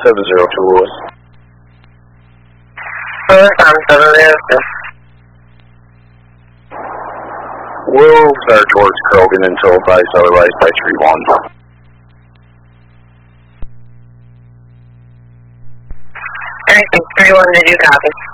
702 Lewis. We'll start towards Krogan until advised otherwise by 3-1. Alright, 3-1, did you copy?